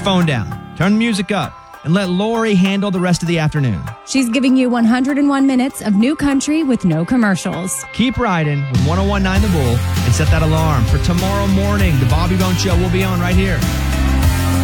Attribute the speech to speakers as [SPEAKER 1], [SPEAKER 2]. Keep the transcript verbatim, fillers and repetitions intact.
[SPEAKER 1] your phone down, turn the music up, and let Lori handle the rest of the afternoon.
[SPEAKER 2] She's giving you one hundred one minutes of new country with no commercials.
[SPEAKER 1] Keep riding with one oh one point nine The Bull and set that alarm for tomorrow morning. The Bobby Bone Show will be on right here.